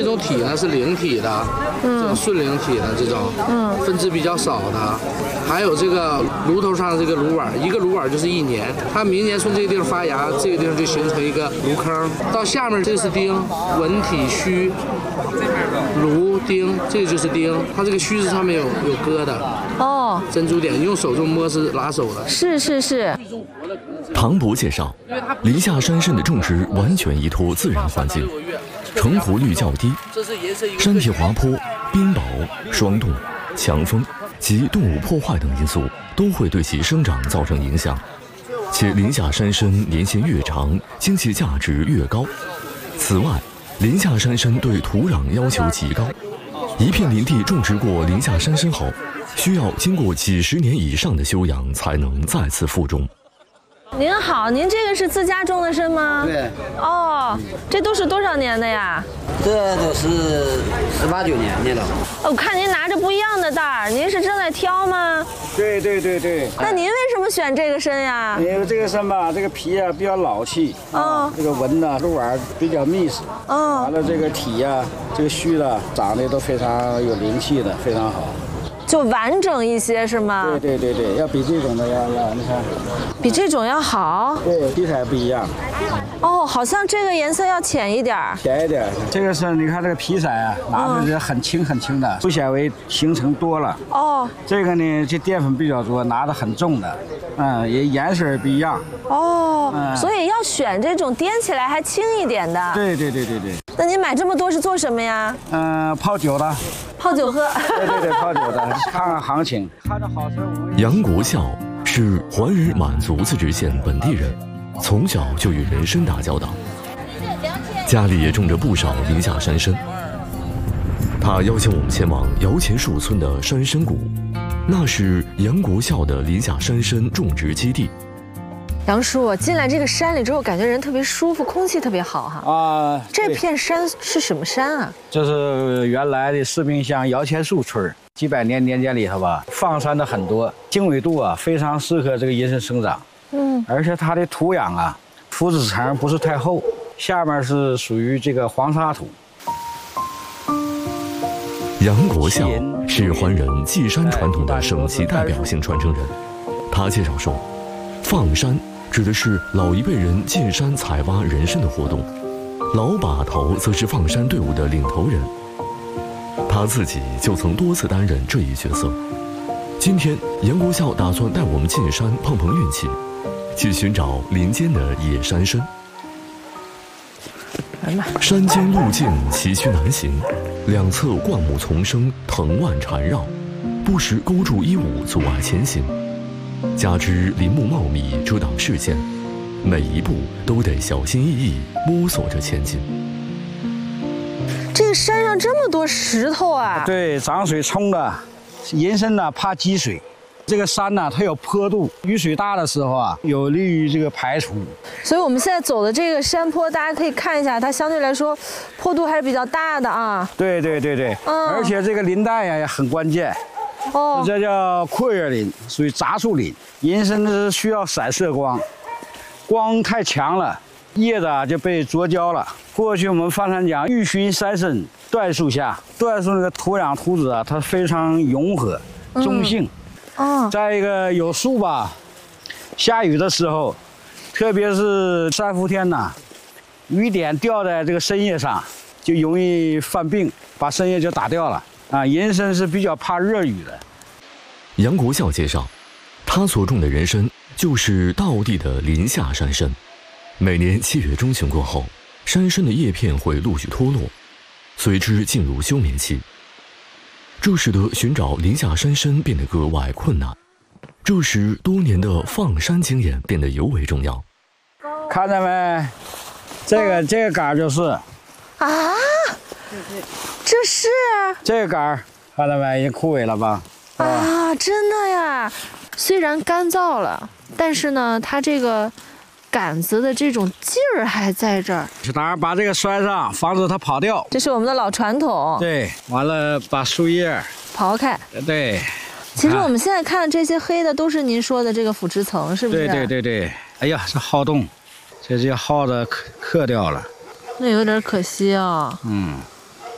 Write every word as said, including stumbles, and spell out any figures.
种体呢是灵体的，嗯，这种顺灵体的这种，嗯，分支比较少的。还有这个炉头上的这个炉碗，一个炉碗就是一年，它明年从这个地方发芽，这个地方就形成一个炉坑。到下面这是丁，文体虚，炉丁，这个就是丁，它这个须子上面有有疙瘩。哦，珍珠点，用手就摸是拿手的。 是是是。 唐博介绍，临夏山参的种植完全依托自然环境，成活率较低，山体滑坡、冰雹、霜冻、强风及动物破坏等因素都会对其生长造成影响。且临夏山参年限越长，经济价值越高。此外，临夏山参对土壤要求极高，一片林地种植过临夏山参后，需要经过几十年以上的休养才能再次复种。 您好，您这个是自家种的参吗？ 对。 哦，这都是多少年的呀？ 这都是十八九年的了。 我看您拿着不一样的袋儿，您是正在挑吗？ 对对对对。 那您为什么选这个参呀？ 因为这个参吧，这个皮啊比较老气，啊，这个纹呐、鹿碗比较密实，嗯，完了这个体呀、这个须的长得都非常有灵气的，非常好。 就完整一些是吗？ 对对对对，要比这种的要要，你看， 比这种要好。 对，体彩不一样。 哦，好像这个颜色要浅一点。 浅一点，这个是你看这个皮色啊，拿出来很轻很轻的，粗纤维形成多了。哦。这个呢，这淀粉比较多，拿的很重的，嗯，也颜色也不一样。 哦，嗯、所以要选这种掂起来还轻一点的。 对对对对对。 那您买这么多是做什么呀？ 嗯、呃，泡酒的。 泡酒喝。 对对对，泡酒的，看看行情。看着好吃。 杨国孝是环人满族自治县本地人，从小就与人参打交道，家里也种着不少临夏山参。他邀请我们前往摇钱树村的山参谷，那是杨国孝的临夏山参种植基地。 杨叔，进来这个山里之后，感觉人特别舒服，空气特别好哈。啊，这片山是什么山啊？ 这是原来的四平乡摇钱树村，几百年年间里头吧，放山的很多，经纬度啊非常适合这个银参生长。嗯，而且它的土壤啊，土质层不是太厚，下面是属于这个黄沙土。 杨国孝是环人祭山传统的省级代表性传承人。他介绍说，放山指的是老一辈人进山采挖人参的活动，老把头则是放山队伍的领头人。他自己就曾多次担任这一角色。今天，杨国孝打算带我们进山碰碰运气，去寻找林间的野山参。山间路径崎岖难行，两侧灌木丛生，藤蔓缠绕，不时勾住衣物阻碍前行。加之林木茂密，遮挡视线，每一步都得小心翼翼摸索着前进。 这个山上这么多石头啊！ 对，涨水冲的，银参呢怕积水，这个山呢它有坡度，雨水大的时候啊，有利于这个排除。 所以我们现在走的这个山坡，大家可以看一下，它相对来说坡度还是比较大的啊。 对对对对，嗯，而且这个林带呀也很关键。哦，这叫阔叶林，属于杂树林。银参是需要散射光，光太强了，叶子啊就被灼焦了。过去我们放山讲欲寻山参椴树下，椴树那个土壤土质啊，它非常融合、中性。嗯、哦。再一个有树吧，下雨的时候，特别是三伏天呐，雨点掉在这个参叶上，就容易犯病，把参叶就打掉了。啊，人参是比较怕热雨的。 杨国孝介绍，他所种的人参就是道地的临夏山参。每年七月中旬过后，山参的叶片会陆续脱落，随之进入休眠期。这使得寻找临夏山参变得格外困难。这时，多年的放山经验变得尤为重要。 看见没？这个这个杆就是啊。 这是这个杆儿，看到没？已经枯萎了吧？ 啊，真的呀！虽然干燥了，但是呢，它这个杆子的这种劲儿还在这儿。 是当然把这个拴上，防止它跑掉。 这是我们的老传统。 对，完了把树叶刨开。 对。 其实我们现在看这些黑的，都是您说的这个腐殖层，是不是？ 对对对对。哎呀，这耗洞，这些耗子刻刻掉了。 那有点可惜啊。 嗯。